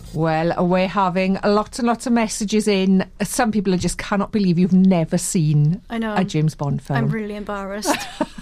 Well, we're having lots and lots of messages in. Some people just cannot believe you've never seen a James Bond film. I'm really embarrassed.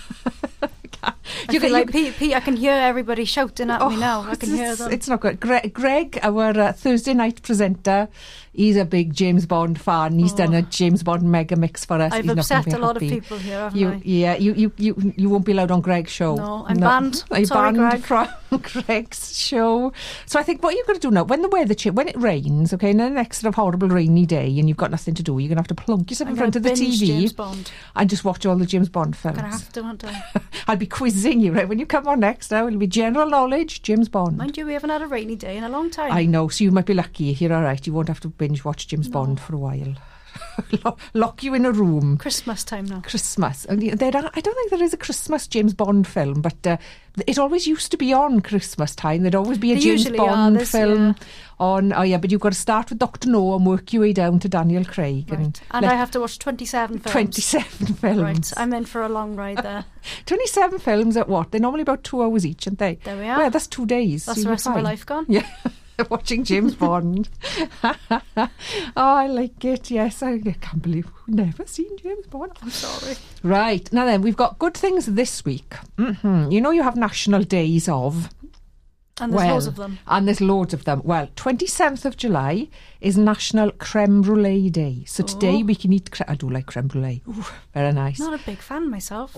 I feel like Pete, I can hear everybody shouting at me now. I can hear them. It's not good. Greg, our Thursday night presenter, he's a big James Bond fan. He's done a James Bond mega mix for us. I've upset a lot of people here, haven't I? Yeah, you won't be allowed on Greg's show. No, I'm banned. Sorry, banned Greg. from Greg's show. So I think what you're going to do now, when the weather when it rains, okay, and the next sort of horrible rainy day, and you've got nothing to do, you're going to have to plunk yourself in front of the TV James Bond. and just watch all the James Bond films. I'm going to have to, aren't I? I'll be quizzing you, right? When you come on next now, it'll be general knowledge, James Bond. Mind you, we haven't had a rainy day in a long time. I know, so you might be lucky. You're all right. You won't have to binge watch James Bond for a while. Lock you in a room. Christmas time now. Christmas. I don't think there is a Christmas James Bond film, but it always used to be on Christmas time. There'd always be a James Bond film on. Oh yeah, but you've got to start with Dr. No and work your way down to Daniel Craig. Right. And I have to watch 27 films. 27 films. Right, I'm in for a long ride there. 27 films at what? They're normally about 2 hours each, aren't they? There we are. Yeah, that's 2 days. That's the rest of my life gone. Yeah. Watching James Bond. Oh, I like it. Yes, I can't believe we've never seen James Bond. I'm sorry. Right, now then, we've got good things this week. You know you have national days of. And there's loads of them. And there's loads of them. Well, 27th of July is National Creme Brulee Day. So today we can eat... I do like creme brulee. Ooh, very nice. Not a big fan myself.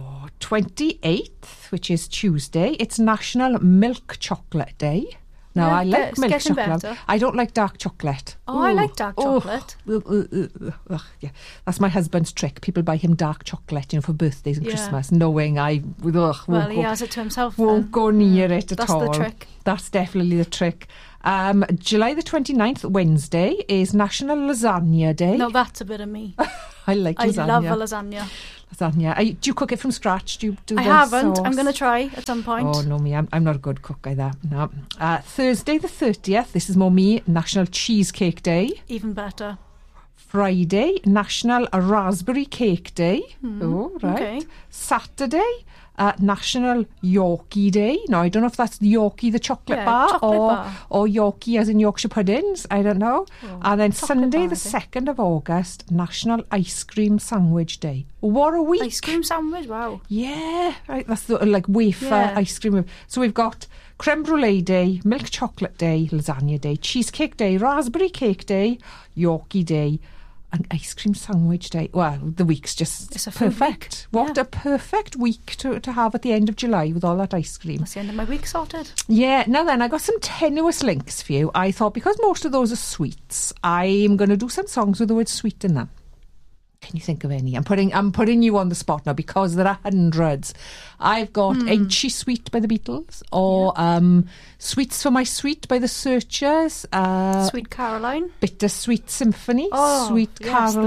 28th, which is Tuesday, it's National Milk Chocolate Day. Now, I like milk chocolate. Better. I don't like dark chocolate. Oh, I like dark chocolate. Yeah. That's my husband's trick. People buy him dark chocolate, for birthdays and Christmas, knowing well, he has it to himself. Won't go near it at all. That's the trick. That's definitely the trick. July the 29th, Wednesday, is National Lasagna Day. No, that's a bit of me. I like lasagna. I love a lasagna. Lasagna. Do you cook it from scratch? I haven't. I'm going to try at some point. Oh, no, me. I'm not a good cook either. No. Thursday the 30th, this is more me, National Cheesecake Day. Even better. Friday, National Raspberry Cake Day. Oh, right. Okay. Saturday, National Yorkie Day. Now, I don't know if that's Yorkie the chocolate bar or Yorkie as in Yorkshire puddings. I don't know. And then Sunday, the 2nd of August, National Ice Cream Sandwich Day. What a week. Ice cream sandwich, wow. Yeah, right. That's the wafer ice cream. So we've got Creme Brulee Day, Milk Chocolate Day, Lasagna Day, Cheesecake Day, Raspberry Cake Day, Yorkie Day, and Ice Cream Sandwich Day. Well, the week's just perfect. What a perfect week to have at the end of July with all that ice cream. That's the end of my week sorted. Yeah, now then, I got some tenuous links for you. I thought because most of those are sweets, I'm going to do some songs with the word sweet in them. Can you think of any? I'm putting you on the spot now because there are hundreds. I've got Ain't She Sweet by the Beatles, or Sweets for My Sweet by the Searchers. Sweet Caroline. Bittersweet Symphony. Oh, Sweet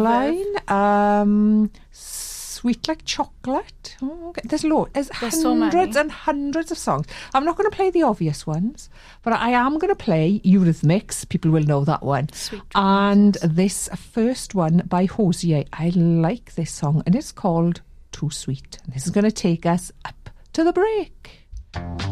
Caroline. Sweet Like Chocolate. Oh, okay. There's hundreds so many. And hundreds of songs. I'm not going to play the obvious ones, but I am going to play Eurythmics. People will know that one. Sweet and this first one by Hozier. I like this song, and it's called Too Sweet. And this is going to take us up to the break.